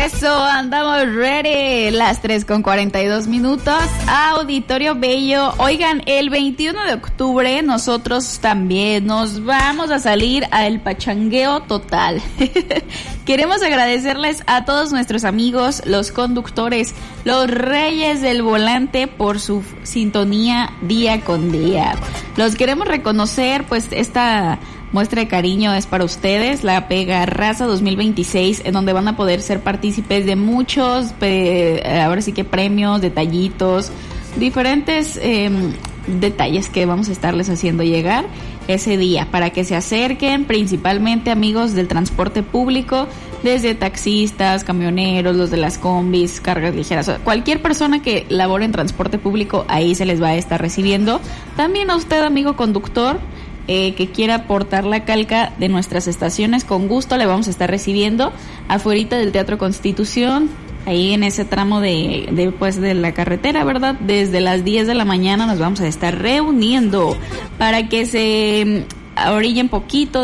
Eso, andamos ready. Las 3:42. Auditorio Bello. Oigan, el 21 de octubre nosotros también nos vamos a salir al pachangueo total. Queremos agradecerles a todos nuestros amigos, los conductores, los reyes del volante por su sintonía día con día. Los queremos reconocer, pues esta muestra de cariño es para ustedes, la Pega Raza 2026, en donde van a poder ser partícipes de muchos, ahora sí que premios, detallitos, diferentes detalles que vamos a estarles haciendo llegar ese día, para que se acerquen, principalmente amigos del transporte público, desde taxistas, camioneros, los de las combis, cargas ligeras, cualquier persona que labore en transporte público, ahí se les va a estar recibiendo. También a usted, amigo conductor, que quiera aportar la calca de nuestras estaciones, con gusto le vamos a estar recibiendo afuerita del Teatro Constitución, ahí en ese tramo de la carretera, ¿verdad? Desde las 10 de la mañana nos vamos a estar reuniendo para que se orillen poquito,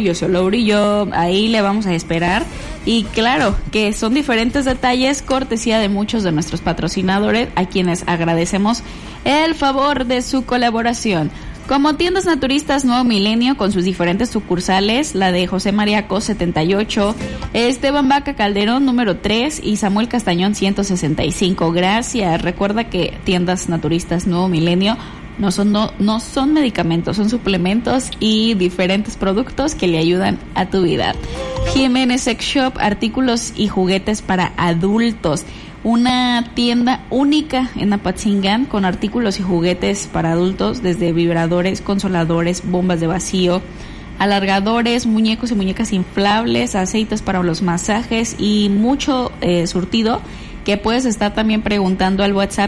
orillo, ahí le vamos a esperar. Y claro, que son diferentes detalles, cortesía de muchos de nuestros patrocinadores, a quienes agradecemos el favor de su colaboración. Como Tiendas Naturistas Nuevo Milenio, con sus diferentes sucursales, la de José María Cos 78, Esteban Vaca Calderón número 3 y Samuel Castañón 165. Gracias. Recuerda que Tiendas Naturistas Nuevo Milenio no son medicamentos, son suplementos y diferentes productos que le ayudan a tu vida. Jiménez Sex Shop, artículos y juguetes para adultos. Una tienda única en Apatzingán con artículos y juguetes para adultos, desde vibradores, consoladores, bombas de vacío, alargadores, muñecos y muñecas inflables, aceites para los masajes y mucho surtido, que puedes estar también preguntando al WhatsApp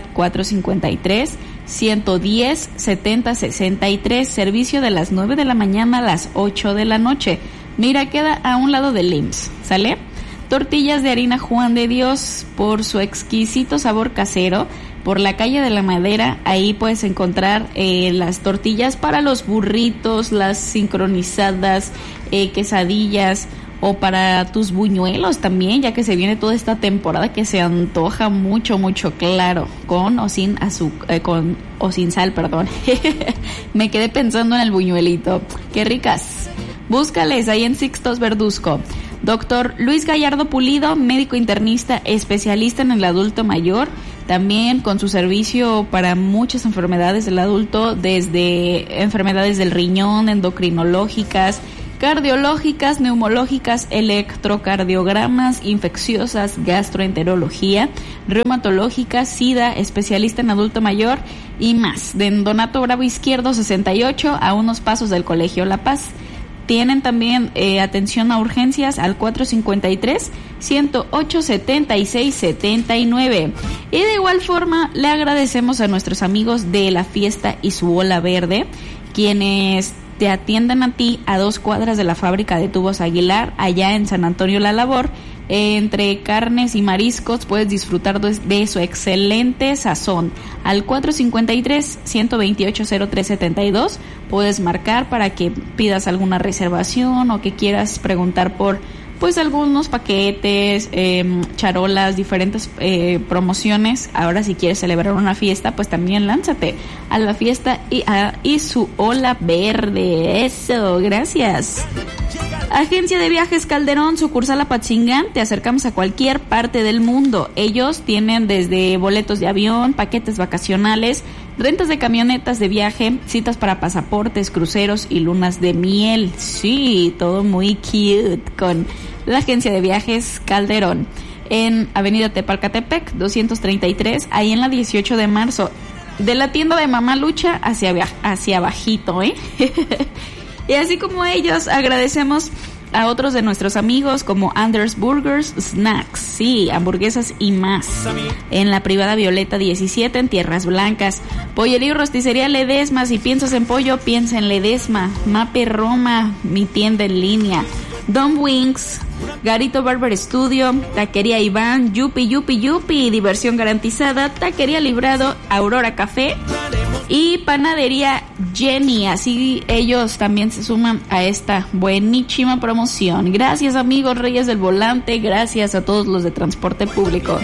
453-110-7063, servicio de las 9 de la mañana a las 8 de la noche. Mira, queda a un lado del IMSS, ¿sale? Tortillas de harina Juan de Dios, por su exquisito sabor casero, por la calle de la Madera. Ahí puedes encontrar las tortillas para los burritos, las sincronizadas, quesadillas, o para tus buñuelos también, ya que se viene toda esta temporada que se antoja mucho, claro, con o sin sal, perdón. Me quedé pensando en el buñuelito. ¡Qué ricas! Búscales ahí en Sixtos Verduzco. Doctor Luis Gallardo Pulido, médico internista, especialista en el adulto mayor, también con su servicio para muchas enfermedades del adulto, desde enfermedades del riñón, endocrinológicas, cardiológicas, neumológicas, electrocardiogramas, infecciosas, gastroenterología, reumatológicas, SIDA, especialista en adulto mayor y más. De Donato Bravo Izquierdo 68, a unos pasos del Colegio La Paz. Tienen también atención a urgencias al 453-108-7679. Y de igual forma le agradecemos a nuestros amigos de La Fiesta y su Ola Verde, quienes te atienden a ti a 2 cuadras de la fábrica de tubos Aguilar, allá en San Antonio La Labor. Entre carnes y mariscos puedes disfrutar de su excelente sazón. Al 453-128-0372 puedes marcar para que pidas alguna reservación o que quieras preguntar por pues algunos paquetes, charolas, diferentes promociones. Ahora si quieres celebrar una fiesta, pues también lánzate a La Fiesta y su Ola Verde. Eso, gracias. Agencia de Viajes Calderón, sucursal Apatzingán, te acercamos a cualquier parte del mundo. Ellos tienen desde boletos de avión, paquetes vacacionales, rentas de camionetas de viaje, citas para pasaportes, cruceros y lunas de miel. Sí, todo muy cute con la Agencia de Viajes Calderón. En Avenida Tepalcatepec, 233, ahí en la 18 de marzo. De la tienda de Mamá Lucha hacia abajito, Y así como ellos, agradecemos a otros de nuestros amigos como Anders Burgers Snacks, sí, hamburguesas y más, en la Privada Violeta 17 en Tierras Blancas. Pollería y Rosticería Ledesma, si piensas en pollo, piensa en Ledesma. Mape Roma, mi tienda en línea. Don Wings, Garito Barber Studio, Taquería Iván, Yupi, diversión garantizada, Taquería Librado, Aurora Café y Panadería Jenny, así ellos también se suman a esta buenísima promoción. Gracias amigos Reyes del Volante, gracias a todos los de transporte público.